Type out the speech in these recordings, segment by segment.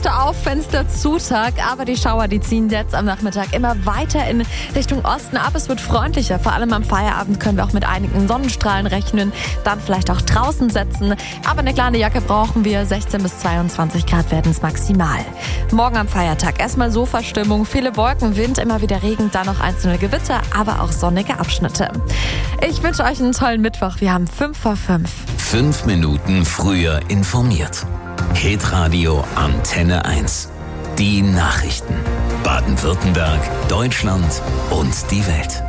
Fenster auf, Fenster zu Tag, aber die Schauer, die ziehen jetzt am Nachmittag immer weiter in Richtung Osten ab. Es wird freundlicher, vor allem am Feierabend können wir auch mit einigen Sonnenstrahlen rechnen, dann vielleicht auch draußen setzen, aber eine kleine Jacke brauchen wir, 16 bis 22 Grad werden es maximal. Morgen am Feiertag erstmal Sofastimmung, viele Wolken, Wind, immer wieder Regen, dann noch einzelne Gewitter, aber auch sonnige Abschnitte. Ich wünsche euch einen tollen Mittwoch, wir haben 5:05. 5 Minuten früher informiert. Hitradio Antenne 1. Die Nachrichten. Baden-Württemberg, Deutschland und die Welt.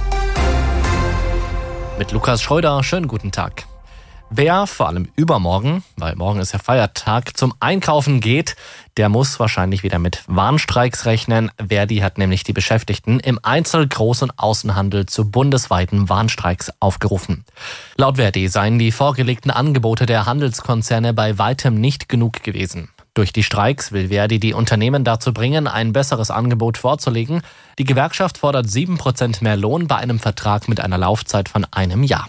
Mit Lukas Schröder, schönen guten Tag. Wer vor allem übermorgen, weil morgen ist ja Feiertag, zum Einkaufen geht, der muss wahrscheinlich wieder mit Warnstreiks rechnen. Verdi hat nämlich die Beschäftigten im Einzel-, Groß- und Außenhandel zu bundesweiten Warnstreiks aufgerufen. Laut Verdi seien die vorgelegten Angebote der Handelskonzerne bei weitem nicht genug gewesen. Durch die Streiks will Verdi die Unternehmen dazu bringen, ein besseres Angebot vorzulegen. Die Gewerkschaft fordert 7% mehr Lohn bei einem Vertrag mit einer Laufzeit von einem Jahr.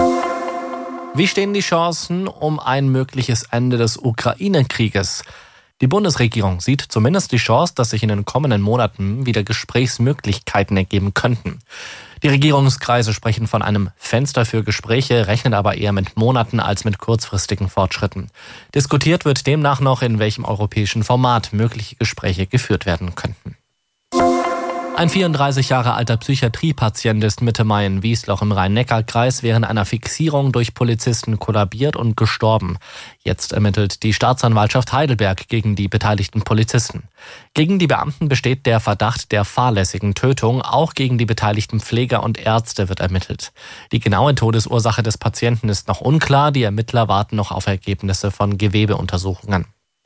Wie stehen die Chancen um ein mögliches Ende des Ukraine-Krieges? Die Bundesregierung sieht zumindest die Chance, dass sich in den kommenden Monaten wieder Gesprächsmöglichkeiten ergeben könnten. Die Regierungskreise sprechen von einem Fenster für Gespräche, rechnen aber eher mit Monaten als mit kurzfristigen Fortschritten. Diskutiert wird demnach noch, in welchem europäischen Format mögliche Gespräche geführt werden könnten. Ein 34 Jahre alter Psychiatriepatient ist Mitte Mai in Wiesloch im Rhein-Neckar-Kreis während einer Fixierung durch Polizisten kollabiert und gestorben. Jetzt ermittelt die Staatsanwaltschaft Heidelberg gegen die beteiligten Polizisten. Gegen die Beamten besteht der Verdacht der fahrlässigen Tötung. Auch gegen die beteiligten Pfleger und Ärzte wird ermittelt. Die genaue Todesursache des Patienten ist noch unklar. Die Ermittler warten noch auf Ergebnisse von Gewebeuntersuchungen.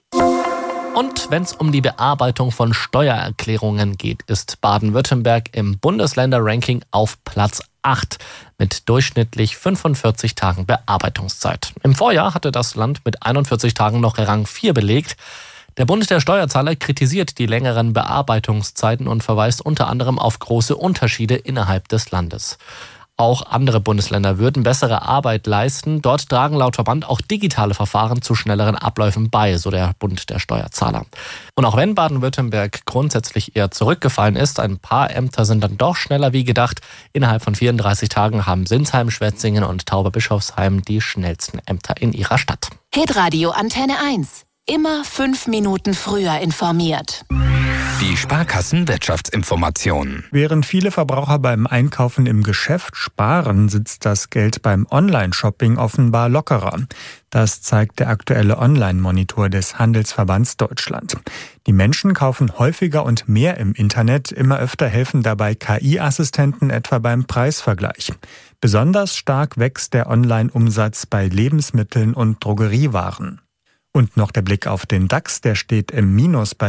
Und wenn es um die Bearbeitung von Steuererklärungen geht, ist Baden-Württemberg im Bundesländerranking auf Platz 8 mit durchschnittlich 45 Tagen Bearbeitungszeit. Im Vorjahr hatte das Land mit 41 Tagen noch Rang 4 belegt. Der Bund der Steuerzahler kritisiert die längeren Bearbeitungszeiten und verweist unter anderem auf große Unterschiede innerhalb des Landes. Auch andere Bundesländer würden bessere Arbeit leisten. Dort tragen laut Verband auch digitale Verfahren zu schnelleren Abläufen bei, so der Bund der Steuerzahler. Und auch wenn Baden-Württemberg grundsätzlich eher zurückgefallen ist, ein paar Ämter sind dann doch schneller wie gedacht. Innerhalb von 34 Tagen haben Sinsheim, Schwetzingen und Tauberbischofsheim die schnellsten Ämter in ihrer Stadt. Hitradio Antenne 1. Immer 5 Minuten früher informiert. Die Sparkassen-Wirtschaftsinformationen. Während viele Verbraucher beim Einkaufen im Geschäft sparen, sitzt das Geld beim Online-Shopping offenbar lockerer. Das zeigt der aktuelle Online-Monitor des Handelsverbands Deutschland. Die Menschen kaufen häufiger und mehr im Internet. Immer öfter helfen dabei KI-Assistenten, etwa beim Preisvergleich. Besonders stark wächst der Online-Umsatz bei Lebensmitteln und Drogeriewaren. Und noch der Blick auf den DAX, der steht im Minus bei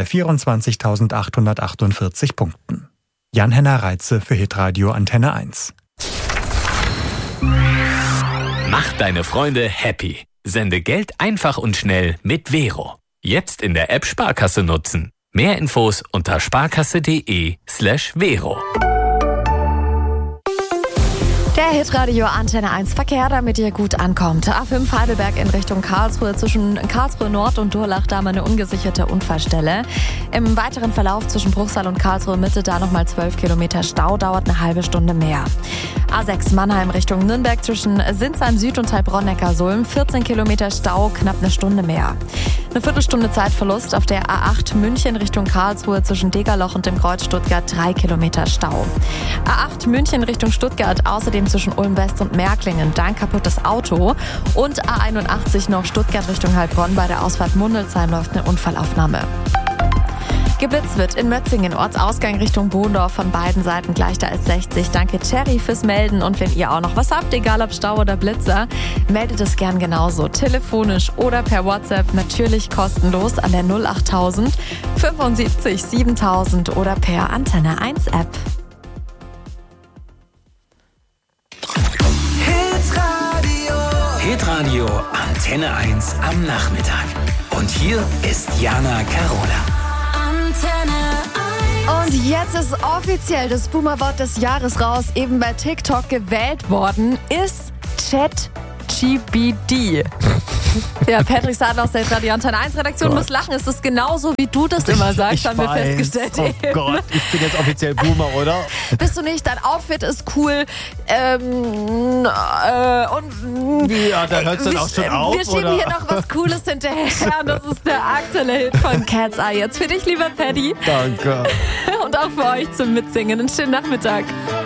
24.848 Punkten. Jan-Henner Reitze für Hitradio Antenne 1. Mach deine Freunde happy. Sende Geld einfach und schnell mit Vero. Jetzt in der App Sparkasse nutzen. Mehr Infos unter sparkasse.de/Vero. Der Hitradio Antenne 1 Verkehr, damit ihr gut ankommt. A5 Heidelberg in Richtung Karlsruhe, zwischen Karlsruhe Nord und Durlach, da mal eine ungesicherte Unfallstelle. Im weiteren Verlauf zwischen Bruchsal und Karlsruhe Mitte, da nochmal 12 Kilometer Stau, dauert eine halbe Stunde mehr. A6 Mannheim Richtung Nürnberg zwischen Sinsheim Süd und Heilbronn-Neckarsulm, 14 Kilometer Stau, knapp eine Stunde mehr. Eine Viertelstunde Zeitverlust auf der A8 München Richtung Karlsruhe zwischen Degerloch und dem Kreuz Stuttgart, 3 Kilometer Stau. A8 München Richtung Stuttgart, außerdem zwischen Ulm West und Märklingen, da ein kaputtes Auto. Und A81 noch Stuttgart Richtung Heilbronn, bei der Ausfahrt Mundelsheim läuft eine Unfallaufnahme. Geblitzt wird in Mötzingen, Ortsausgang Richtung Bohndorf, von beiden Seiten gleich der S60. Danke Cherry fürs Melden, und wenn ihr auch noch was habt, egal ob Stau oder Blitzer, meldet es gern genauso, telefonisch oder per WhatsApp, natürlich kostenlos an der 08000 75 7000 oder per Antenne 1 App. Hitradio Antenne 1 am Nachmittag. Und hier ist Jana Carola. Und jetzt ist offiziell das Boomerwort des Jahres raus. Eben bei TikTok gewählt worden ist ChatGPT. Ja, Patrick Sadler aus der Radio Antenne 1 Redaktion muss lachen. Es ist genauso, wie du das immer sagst, haben wir festgestellt. Oh Gott, ich bin jetzt offiziell Boomer, oder? Bist du nicht? Dein Outfit ist cool. Ja, da hört es dann auch schon auf, Wir schieben hier noch was Cooles hinterher. Und das ist der aktuelle Hit von Cat's Eye. Jetzt für dich, lieber Paddy. Danke. Und auch für euch zum Mitsingen. Einen schönen Nachmittag.